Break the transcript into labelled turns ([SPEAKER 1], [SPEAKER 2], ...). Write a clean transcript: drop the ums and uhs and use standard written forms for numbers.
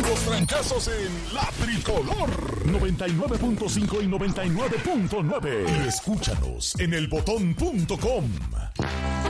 [SPEAKER 1] Los trancazos en La Tricolor 99.5 y 99.9. Y escúchanos en elbotón.com.